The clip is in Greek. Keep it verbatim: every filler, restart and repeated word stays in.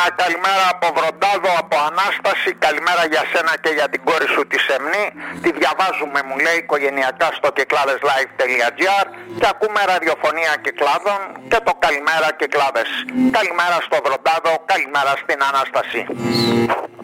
καλημέρα από Βροντάδο, από Ανάσταση. Καλημέρα για σένα και για την κόρη σου τη Σεμνή. Τη διαβάζουμε, μου λέει, οικογενειακά στο κυκλάδες-live τελεία τζι άρ και ακούμε ραδιοφωνία Κυκλάδων και το καλημέρα Κυκλάδες. Καλημέρα στο Βροντάδο, καλημέρα στην Ανάσταση.